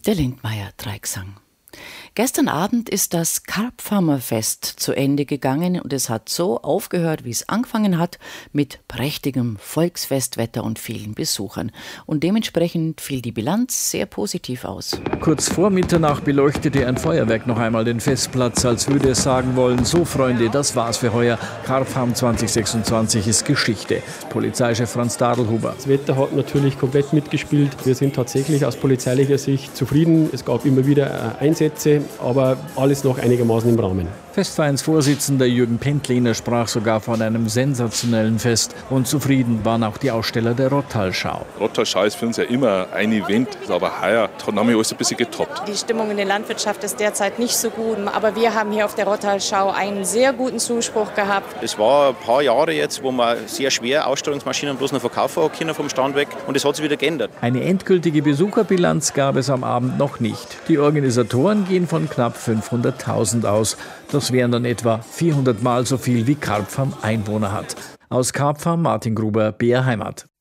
Der Lindmeier-Dreigesang. Gestern Abend ist das Karpfarmerfest zu Ende gegangen und es hat so aufgehört, wie es angefangen hat, mit prächtigem Volksfestwetter und vielen Besuchern. Und dementsprechend fiel die Bilanz sehr positiv aus. Kurz vor Mitternacht beleuchtete ein Feuerwerk noch einmal den Festplatz, als würde es sagen wollen, so Freunde, das war's für heuer. Karpfarm 2026 ist Geschichte. Polizeichef Franz Dadelhuber. Das Wetter hat natürlich komplett mitgespielt. Wir sind tatsächlich aus polizeilicher Sicht zufrieden. Es gab immer wieder Einsätze, aber alles noch einigermaßen im Rahmen. Festvereinsvorsitzender Jürgen Pentliner sprach sogar von einem sensationellen Fest. Und zufrieden waren auch die Aussteller der Rottal-Schau. Rottal-Schau ist für uns ja immer ein Event, aber heuer haben wir alles ein bisschen getoppt. Die Stimmung in der Landwirtschaft ist derzeit nicht so gut, aber wir haben hier auf der Rottal-Schau einen sehr guten Zuspruch gehabt. Es war ein paar Jahre jetzt, wo man sehr schwer Ausstellungsmaschinen bloß noch verkaufen können vom Stand weg, und es hat sich wieder geändert. Eine endgültige Besucherbilanz gab es am Abend noch nicht. Die Organisatoren gehen von knapp 500.000 aus. Das wären dann etwa 400 Mal so viel, wie Karpfarm Einwohner hat. Aus Karpfarm Martin Gruber, BR Heimat.